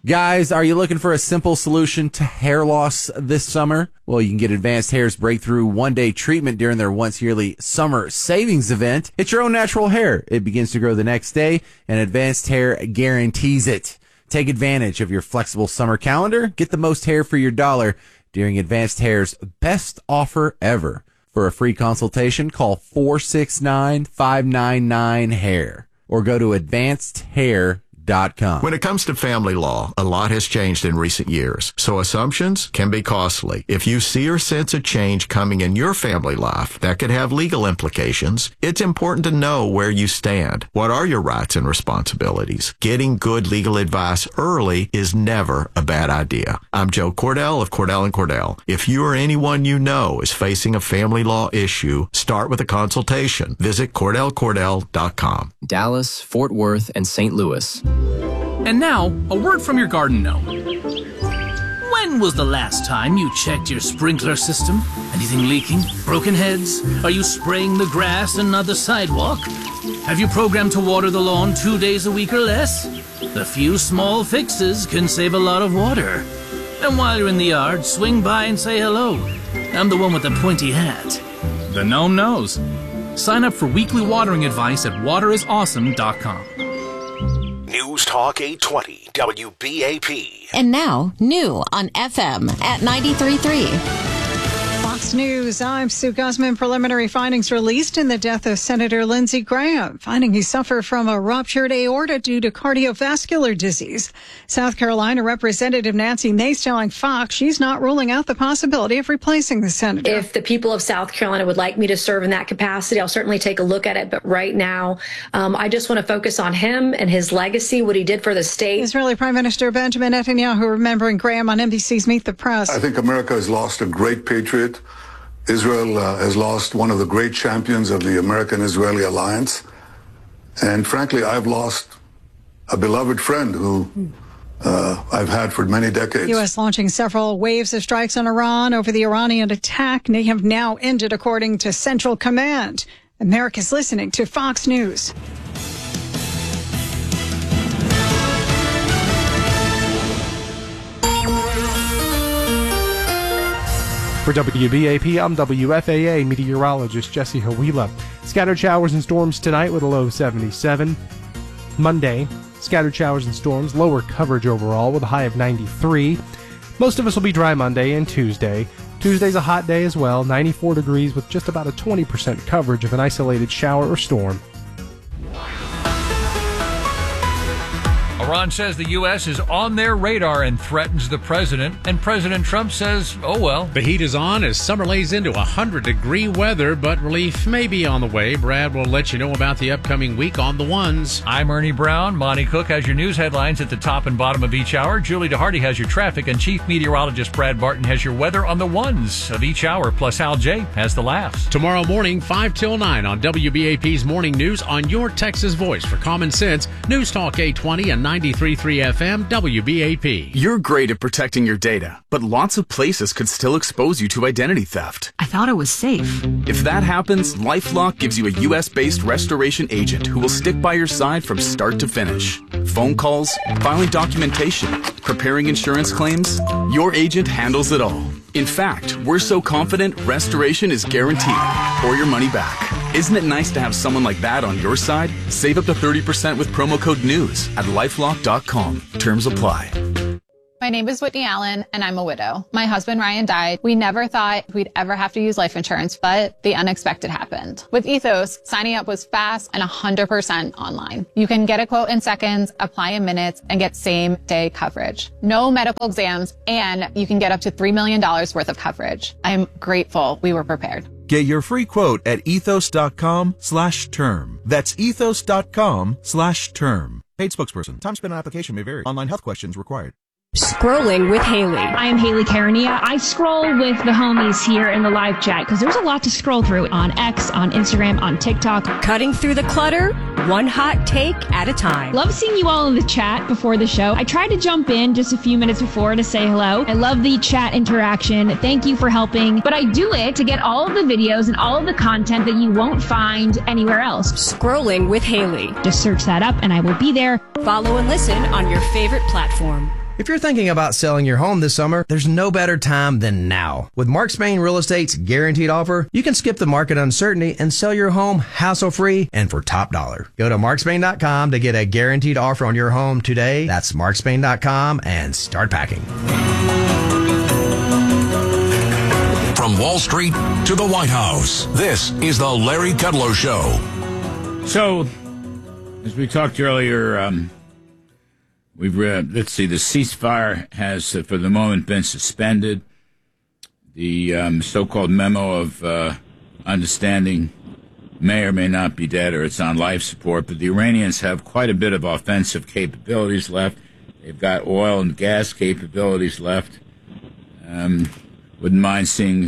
Guys, are you looking for a simple solution to hair loss this summer? Well, you can get Advanced Hair's breakthrough one-day treatment during their once-yearly summer savings event. It's your own natural hair. It begins to grow the next day, and Advanced Hair guarantees it. Take advantage of your flexible summer calendar. Get the most hair for your dollar during Advanced Hair's best offer ever. For a free consultation, call 469-599-HAIR or go to advancedhair.com. When it comes to family law, a lot has changed in recent years, so assumptions can be costly. If you see or sense a change coming in your family life that could have legal implications, it's important to know where you stand. What are your rights and responsibilities? Getting good legal advice early is never a bad idea. I'm Joe Cordell of Cordell & Cordell. If you or anyone you know is facing a family law issue, start with a consultation. Visit CordellCordell.com. Dallas, Fort Worth, and St. Louis. And now, a word from your garden gnome. When was the last time you checked your sprinkler system? Anything leaking? Broken heads? Are you spraying the grass and not the sidewalk? Have you programmed to water the lawn 2 days a week or less? A few small fixes can save a lot of water. And while you're in the yard, swing by and say hello. I'm the one with the pointy hat. The gnome knows. Sign up for weekly watering advice at waterisawesome.com. News Talk 820 WBAP. And now, new on FM at 93.3. Fox News, I'm Sue Guzman. Preliminary findings released in the death of Senator Lindsey Graham, finding he suffered from a ruptured aorta due to cardiovascular disease. South Carolina Representative Nancy Mace telling Fox she's not ruling out the possibility of replacing the senator. If the people of South Carolina would like me to serve in that capacity, I'll certainly take a look at it. But right now, I just want to focus on him and his legacy, what he did for the state. Israeli Prime Minister Benjamin Netanyahu remembering Graham on NBC's Meet the Press. I think America has lost a great patriot. Israel has lost one of the great champions of the American-Israeli alliance. And frankly, I've lost a beloved friend who I've had for many decades. U.S. launching several waves of strikes on Iran over the Iranian attack. They have now ended, according to Central Command. America's listening to Fox News. For WBAP, I'm WFAA meteorologist Jesse Hawila. Scattered showers and storms tonight with a low of 77. Monday, scattered showers and storms, lower coverage overall with a high of 93. Most of us will be dry Monday and Tuesday. Tuesday's a hot day as well, 94 degrees with just about a 20% coverage of an isolated shower or storm. Iran says the U.S. is on their radar and threatens the president. And President Trump says, oh well. The heat is on as summer lays into 100-degree weather, but relief may be on the way. Brad will let you know about the upcoming week on The Ones. I'm Ernie Brown. Monty Cook has your news headlines at the top and bottom of each hour. Julie DeHardy has your traffic, and Chief Meteorologist Brad Barton has your weather on The Ones of each hour. Plus, Al J has the laughs. Tomorrow morning, 5 till 9 on WBAP's Morning News on your Texas voice for Common Sense. News Talk 820 and 93.3 FM WBAP. You're great at protecting your data, but lots of places could still expose you to identity theft. I thought it was safe. If that happens, LifeLock gives you a U.S.-based restoration agent who will stick by your side from start to finish. Phone calls, filing documentation, preparing insurance claims, your agent handles it all. In fact, we're so confident restoration is guaranteed or your money back. Isn't it nice to have someone like that on your side? Save up to 30% with promo code NEWS at LifeLock.com. Terms apply. My name is Whitney Allen, and I'm a widow. My husband, Ryan, died. We never thought we'd ever have to use life insurance, but the unexpected happened. With Ethos, signing up was fast and 100% online. You can get a quote in seconds, apply in minutes, and get same-day coverage. No medical exams, and you can get up to $3 million worth of coverage. I'm grateful we were prepared. Get your free quote at ethos.com/term. That's ethos.com/term. Paid spokesperson. Time spent on application may vary. Online health questions required. Scrolling with Haley. I am Haley Karania. I scroll with the homies here in the live chat because there's a lot to scroll through on X, on Instagram, on TikTok. Cutting through the clutter, one hot take at a time. Love seeing you all in the chat before the show. I tried to jump in just a few minutes before to say hello. I love the chat interaction. Thank you for helping. But I do it to get all of the videos and all of the content that you won't find anywhere else. Scrolling with Haley. Just search that up and I will be there. Follow and listen on your favorite platform. If you're thinking about selling your home this summer, there's no better time than now. With Mark Spain Real Estate's guaranteed offer, you can skip the market uncertainty and sell your home hassle-free and for top dollar. Go to markspain.com to get a guaranteed offer on your home today. That's markspain.com and start packing. From Wall Street to the White House, this is the Larry Kudlow Show. So, as we talked earlier, let's see, the ceasefire has, for the moment, been suspended. The so-called memo of understanding may or may not be dead, or it's on life support, but the Iranians have quite a bit of offensive capabilities left. They've got oil and gas capabilities left. Wouldn't mind seeing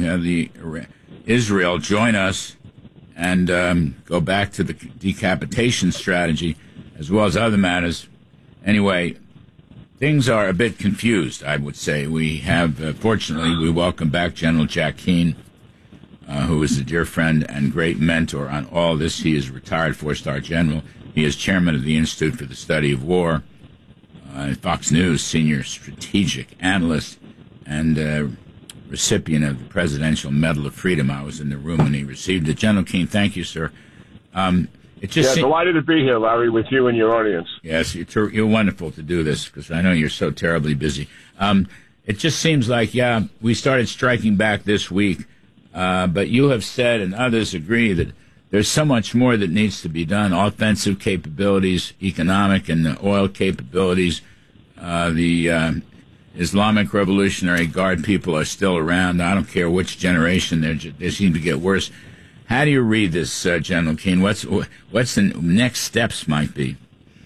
Israel join us and go back to the decapitation strategy, as well as other matters. Anyway, things are a bit confused, I would say. We have, fortunately, we welcome back General Jack Keane, who is a dear friend and great mentor on all this. He is a retired four-star general. He is chairman of the Institute for the Study of War, Fox News senior strategic analyst, and recipient of the Presidential Medal of Freedom. I was in the room when he received it. General Keane, thank you, sir. Delighted to be here, Larry, with you and your audience. Yes, you're wonderful to do this, because I know you're so terribly busy. It just seems like, we started striking back this week, but you have said, and others agree, that there's so much more that needs to be done. Offensive capabilities, economic and oil capabilities. The Islamic Revolutionary Guard people are still around. I don't care which generation, they seem to get worse. How do you read this, General Keane? What's the next steps might be?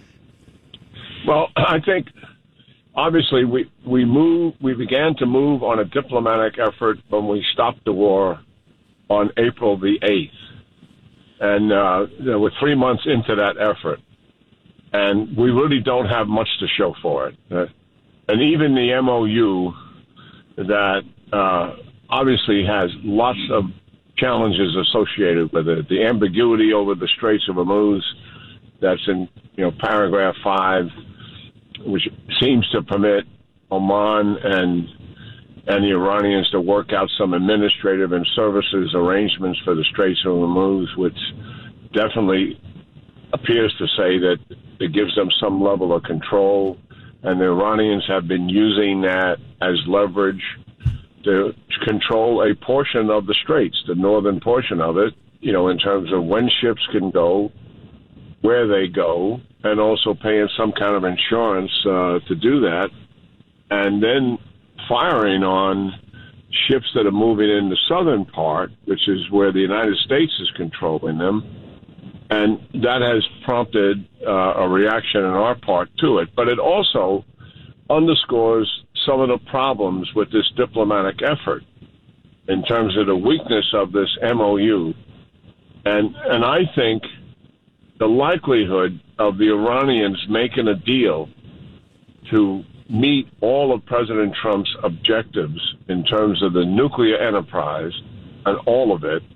Well, I think obviously we began to move on a diplomatic effort when we stopped the war on April the 8th, and we're 3 months into that effort, and we really don't have much to show for it. And even the MOU that obviously has lots of challenges associated with it. The ambiguity over the Straits of Hormuz, that's in paragraph 5, which seems to permit Oman and the Iranians to work out some administrative and services arrangements for the Straits of Hormuz, which definitely appears to say that it gives them some level of control. And the Iranians have been using that as leverage to control a portion of the Straits, the northern portion of it, in terms of when ships can go, where they go, and also paying some kind of insurance to do that, and then firing on ships that are moving in the southern part, which is where the United States is controlling them. And that has prompted a reaction on our part to it. But it also underscores some of the problems with this diplomatic effort in terms of the weakness of this MOU. And I think the likelihood of the Iranians making a deal to meet all of President Trump's objectives in terms of the nuclear enterprise and all of it,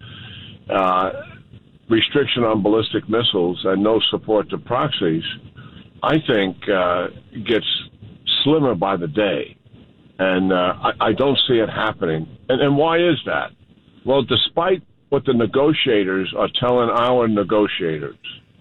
restriction on ballistic missiles and no support to proxies, I think gets slimmer by the day. And I don't see it happening. And why is that? Well, despite what the negotiators are telling our negotiators,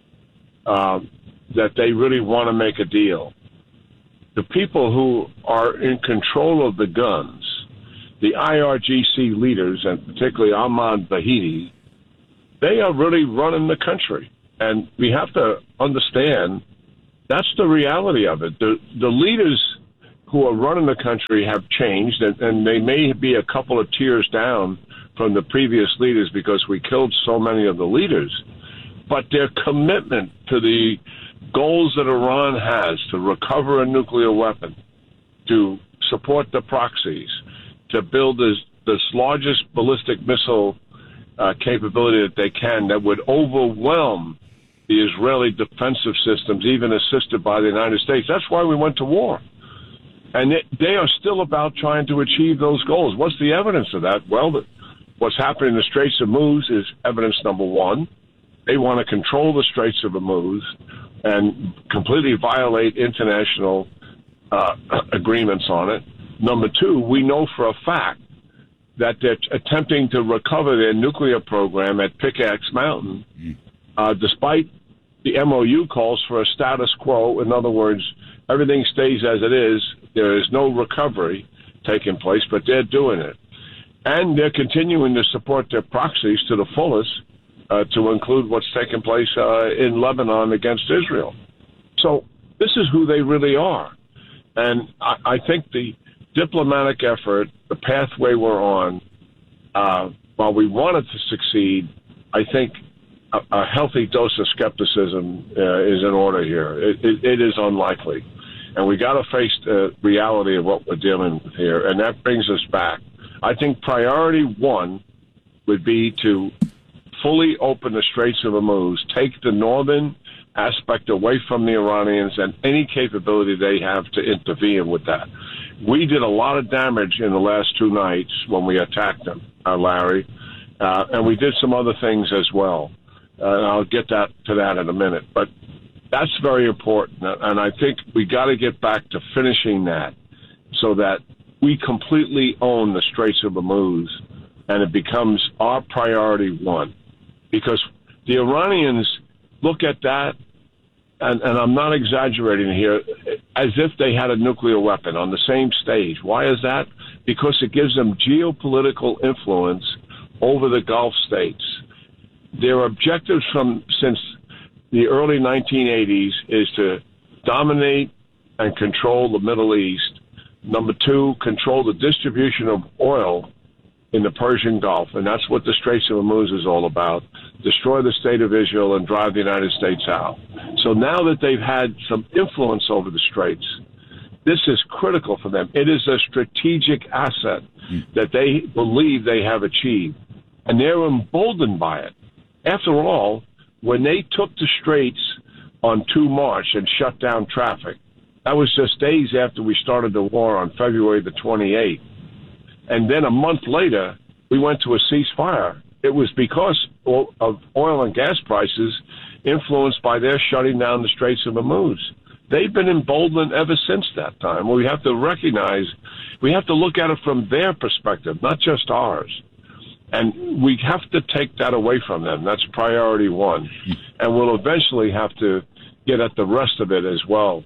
that they really want to make a deal, the people who are in control of the guns, the IRGC leaders, and particularly Ahmad Vahidi, they are really running the country. And we have to understand that's the reality of it. The leaders who are running the country have changed, and they may be a couple of tiers down from the previous leaders because we killed so many of the leaders. But their commitment to the goals that Iran has to recover a nuclear weapon, to support the proxies, to build this largest ballistic missile capability that they can that would overwhelm the Israeli defensive systems, even assisted by the United States. That's why we went to war. And they are still about trying to achieve those goals. What's the evidence of that? Well, what's happening in the Straits of Hormuz is evidence number one. They want to control the Straits of Hormuz and completely violate international agreements on it. Number two, we know for a fact that they're attempting to recover their nuclear program at Pickaxe Mountain, despite the MOU calls for a status quo. In other words, everything stays as it is. There is no recovery taking place, but they're doing it. And they're continuing to support their proxies to the fullest, to include what's taking place in Lebanon against Israel. So this is who they really are. And I think the diplomatic effort, the pathway we're on, while we want it to succeed, I think a healthy dose of skepticism is in order here. It is unlikely. And we got to face the reality of what we're dealing with here. And that brings us back. I think priority one would be to fully open the Straits of Hormuz, take the northern aspect away from the Iranians and any capability they have to intervene with that. We did a lot of damage in the last 2 nights when we attacked them, Larry, and we did some other things as well. And I'll get to that in a minute. But that's very important, and I think we got to get back to finishing that so that we completely own the Straits of Hormuz, and it becomes our priority one. Because the Iranians look at that, and I'm not exaggerating here, as if they had a nuclear weapon on the same stage. Why is that? Because it gives them geopolitical influence over the Gulf states. Their objectives since the early 1980s is to dominate and control the Middle East. Number two, control the distribution of oil in the Persian Gulf, and that's what the Straits of Hormuz is all about. Destroy the state of Israel and drive the United States out. So now that they've had some influence over the Straits, this is critical for them. It is a strategic asset that they believe they have achieved, and they're emboldened by it. After all, when they took the Straits on 2 March and shut down traffic, that was just days after we started the war on February the 28th. And then a month later, we went to a ceasefire. It was because of oil and gas prices influenced by their shutting down the Straits of Hormuz. They've been emboldened ever since that time. We have to recognize, we have to look at it from their perspective, not just ours. And we have to take that away from them. That's priority one. And we'll eventually have to get at the rest of it as well,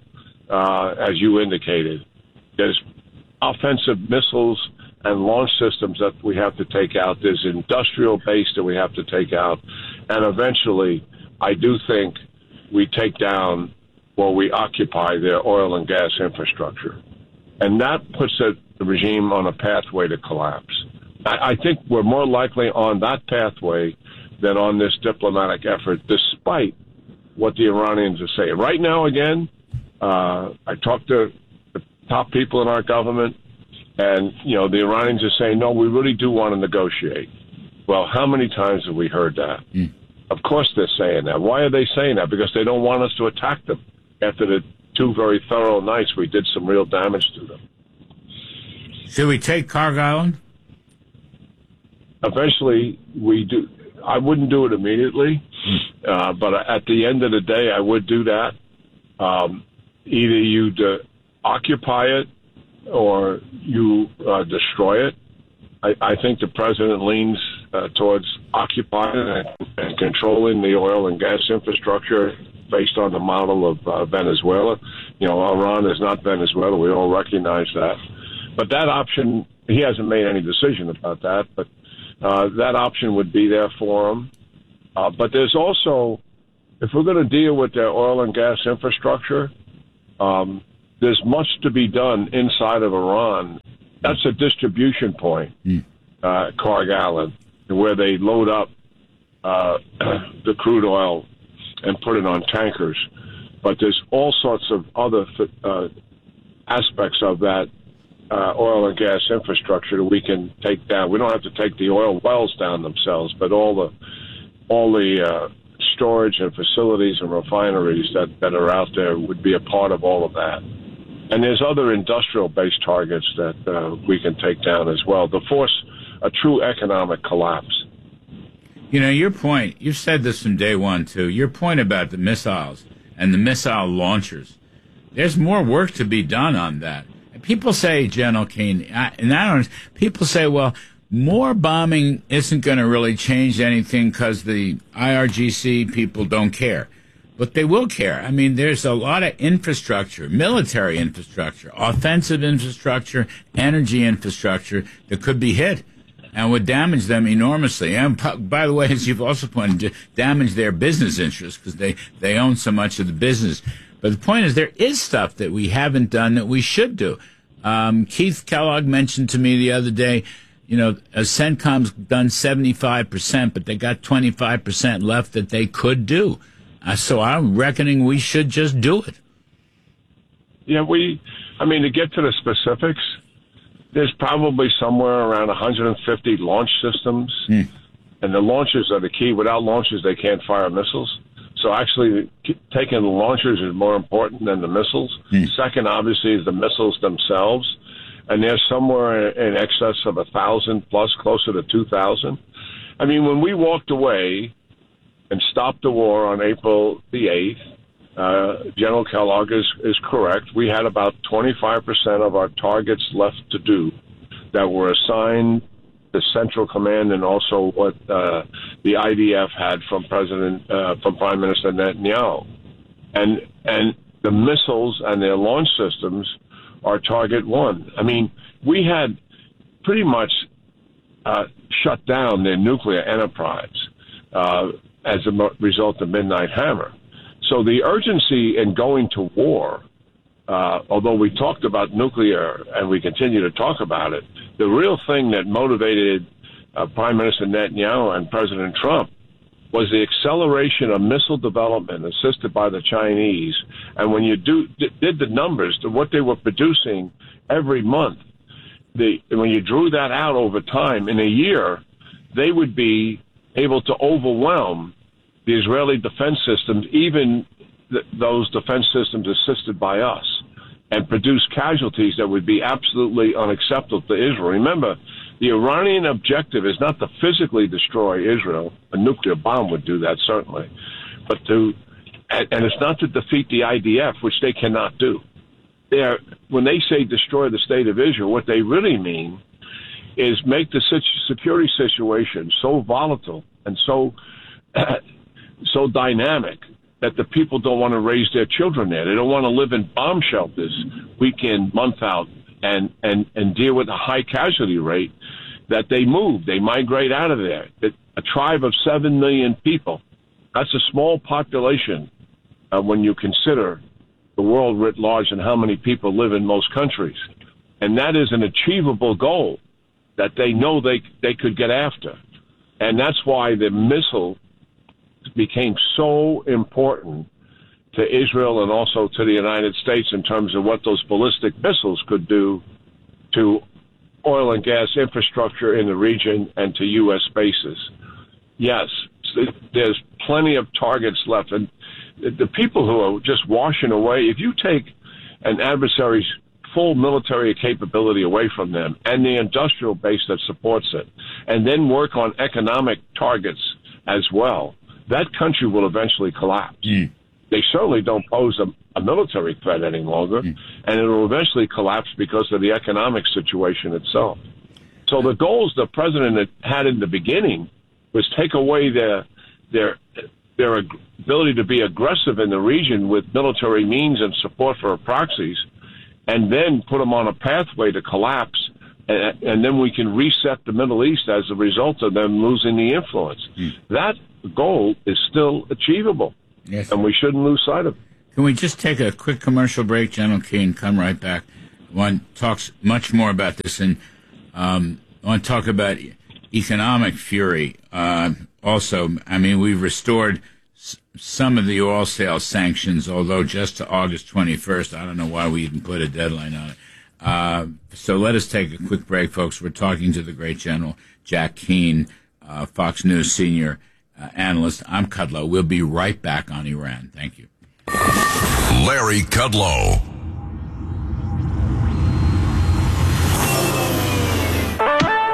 as you indicated. There's offensive missiles and launch systems that we have to take out. There's industrial base that we have to take out. And eventually, I do think we take down or we occupy their oil and gas infrastructure. And that puts the regime on a pathway to collapse. I think we're more likely on that pathway than on this diplomatic effort, despite what the Iranians are saying. Right now, again, I talked to the top people in our government, and, the Iranians are saying, no, we really do want to negotiate. Well, how many times have we heard that? Of course they're saying that. Why are they saying that? Because they don't want us to attack them. After the 2 very thorough nights, we did some real damage to them. Should we take Kharg Island? Eventually, we do. I wouldn't do it immediately, but at the end of the day, I would do that. Either you occupy it or you destroy it. I think the president leans towards occupying and controlling the oil and gas infrastructure based on the model of Venezuela. Iran is not Venezuela. We all recognize that. But that option, he hasn't made any decision about that, but that option would be there for him. But there's also, if we're going to deal with their oil and gas infrastructure, there's much to be done inside of Iran. That's a distribution point, Kharg Island, where they load up the crude oil and put it on tankers. But there's all sorts of other aspects of that oil and gas infrastructure that we can take down. We don't have to take the oil wells down themselves, but all the storage and facilities and refineries that are out there would be a part of all of that. And there's other industrial-based targets that we can take down as well to force a true economic collapse. Your point, you've said this from day one, too, your point about the missiles and the missile launchers. There's more work to be done on that. People say, General Keane, people say, well, more bombing isn't going to really change anything because the IRGC people don't care. But they will care. I mean, there's a lot of infrastructure, military infrastructure, offensive infrastructure, energy infrastructure that could be hit and would damage them enormously. And by the way, as you've also pointed to, damage their business interests because they own so much of the business. But the point is, there is stuff that we haven't done that we should do. Keith Kellogg mentioned to me the other day, CENTCOM's done 75%, but they got 25% left that they could do. So I'm reckoning we should just do it. Yeah, to get to the specifics, there's probably somewhere around 150 launch systems, and the launchers are the key. Without launchers, they can't fire missiles. So actually, taking the launchers is more important than the missiles. Second, obviously, is the missiles themselves. And they're somewhere in excess of 1,000 plus, closer to 2,000. I mean, when we walked away and stopped the war on April the 8th, General Kellogg is correct. We had about 25% of our targets left to do that were assigned the Central Command and also what the IDF had from Prime Minister Netanyahu. And the missiles and their launch systems are target one. I mean, we had pretty much shut down their nuclear enterprise as a result of Midnight Hammer. So the urgency in going to war, although we talked about nuclear and we continue to talk about it, the real thing that motivated Prime Minister Netanyahu and President Trump was the acceleration of missile development assisted by the Chinese. And when you did the numbers to what they were producing every month, when you drew that out over time, in a year, they would be able to overwhelm the Israeli defense systems, even those defense systems assisted by us, and produce casualties that would be absolutely unacceptable to Israel. Remember, the Iranian objective is not to physically destroy Israel. A nuclear bomb would do that, certainly. But and it's not to defeat the IDF, which they cannot do. When they say destroy the state of Israel, what they really mean is make the security situation so volatile and so dynamic that the people don't want to raise their children there. They don't want to live in bomb shelters week in, month out, and deal with a high casualty rate, that they move, they migrate out of there. A tribe of 7 million people, that's a small population when you consider the world writ large and how many people live in most countries. And that is an achievable goal that they know they could get after. And that's why the missile became so important to Israel and also to the United States in terms of what those ballistic missiles could do to oil and gas infrastructure in the region and to U.S. bases. Yes, there's plenty of targets left. And the people who are just washing away, if you take an adversary's full military capability away from them and the industrial base that supports it, and then work on economic targets as well, that country will eventually collapse. They certainly don't pose a military threat any longer, and it will eventually collapse because of the economic situation itself. So the goals the president had in the beginning was take away their ability to be aggressive in the region with military means and support for proxies, and then put them on a pathway to collapse, and then we can reset the Middle East as a result of them losing the influence. That goal is still achievable, and we shouldn't lose sight of it. Can we just take a quick commercial break, General Keane? Come right back. One talks much more about this, and I want to talk about economic fury. Also, I mean, we've restored some of the oil sales sanctions, although just to August 21st. I don't know why we even put a deadline on it. So let us take a quick break, folks. We're talking to the great General Jack Keane, Fox News senior analyst. I'm Kudlow. We'll be right back on Iran. Thank you. Larry Kudlow. This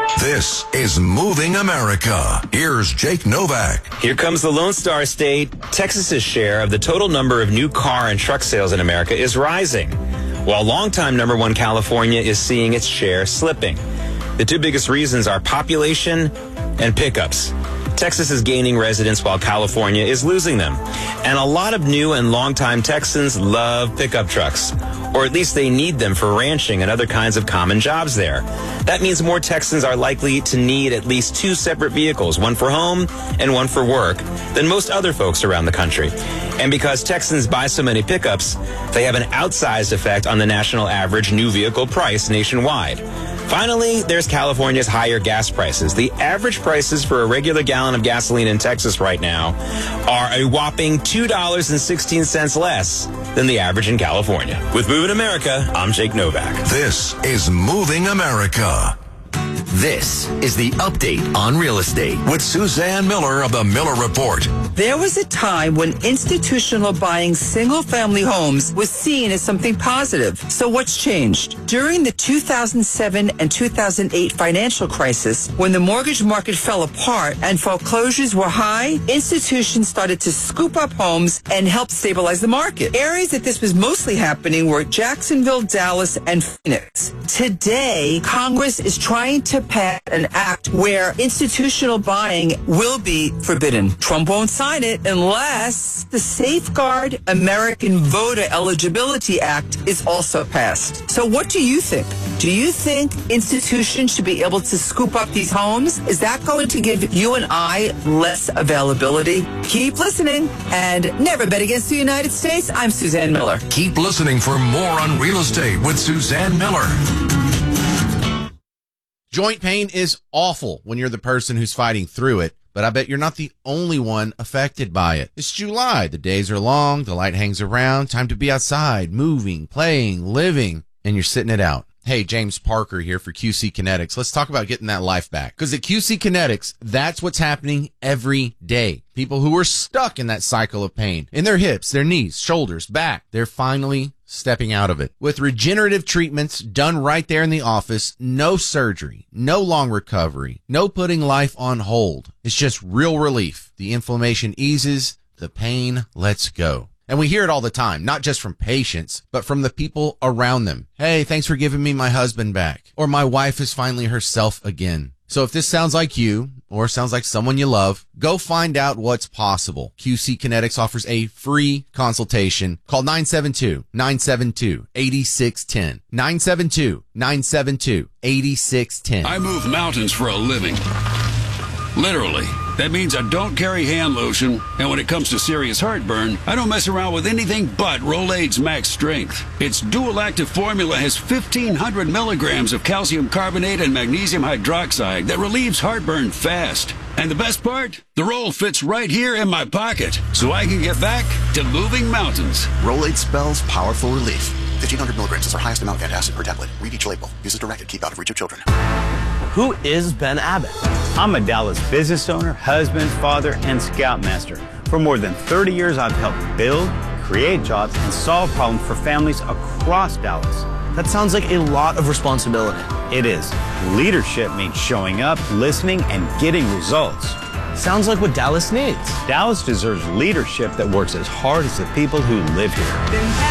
This is Moving America. Here's Jake Novak. Here comes the Lone Star State. Texas's share of the total number of new car and truck sales in America is rising, while longtime number one California is seeing its share slipping. The two biggest reasons are population and pickups. Texas is gaining residents while California is losing them. And a lot of new and longtime Texans love pickup trucks, or at least they need them for ranching and other kinds of common jobs there. That means more Texans are likely to need at least two separate vehicles, one for home and one for work, than most other folks around the country. And because Texans buy so many pickups, they have an outsized effect on the national average new vehicle price nationwide. Finally, there's California's higher gas prices. The average prices for a regular gallon of gasoline in Texas right now are a whopping $2.16 less than the average in California. With Moving America, I'm Jake Novak. This is Moving America. This is the update on real estate with Suzanne Miller of the Miller Report. There was a time when institutional buying single-family homes was seen as something positive. So what's changed? During the 2007 and 2008 financial crisis, when the mortgage market fell apart and foreclosures were high, institutions started to scoop up homes and help stabilize the market. Areas that this was mostly happening were Jacksonville, Dallas, and Phoenix. Today, Congress is trying to pass an act where institutional buying will be forbidden. Trump won't sign it unless the Safeguard American Voter Eligibility Act is also passed. So what do you think? Do you think institutions should be able to scoop up these homes? Is that going to give you and I less availability? Keep listening and never bet against the United States. I'm Suzanne Miller. Keep listening for more on real estate with Suzanne Miller. Joint pain is awful when you're the person who's fighting through it, but I bet you're not the only one affected by it. It's July. The days are long. The light hangs around. Time to be outside, moving, playing, living, and you're sitting it out. Hey, James Parker here for QC Kinetics. Let's talk about getting that life back. Because at QC Kinetics, that's what's happening every day. People who are stuck in that cycle of pain in their hips, their knees, shoulders, back, they're finally stepping out of it. With regenerative treatments done right there in the office, no surgery, no long recovery, no putting life on hold. It's just real relief. The inflammation eases, the pain lets go. And we hear it all the time, not just from patients, but from the people around them. Hey, thanks for giving me my husband back. Or my wife is finally herself again. So if this sounds like you, or sounds like someone you love, go find out what's possible. QC Kinetics offers a free consultation. Call 972-972-8610. 972-972-8610. I move mountains for a living. Literally. That means I don't carry hand lotion, and when it comes to serious heartburn, I don't mess around with anything but Rolaids Max Strength. Its dual-active formula has 1,500 milligrams of calcium carbonate and magnesium hydroxide that relieves heartburn fast. And the best part? The roll fits right here in my pocket, so I can get back to moving mountains. Rolaids spells powerful relief. 1,500 milligrams is our highest amount of antacid per tablet. Read each label. Use as directed. Keep out of reach of children. Who is Ben Abbott? I'm a Dallas business owner, husband, father, and scoutmaster. For more than 30 years, I've helped build, create jobs, and solve problems for families across Dallas. That sounds like a lot of responsibility. It is. Leadership means showing up, listening, and getting results. Sounds like what Dallas needs. Dallas deserves leadership that works as hard as the people who live here.